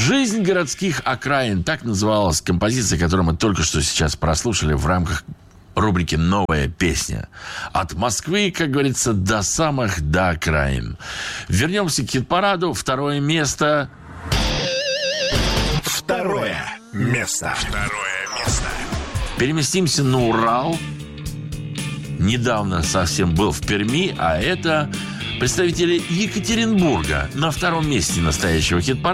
«Жизнь городских окраин». Так называлась композиция, которую мы только что сейчас прослушали в рамках рубрики «Новая песня». От Москвы, как говорится, до окраин. Вернемся к хит-параду. Второе место. Второе место. Переместимся на Урал. Недавно совсем был в Перми, а это представители Екатеринбурга на втором месте настоящего хит-парада.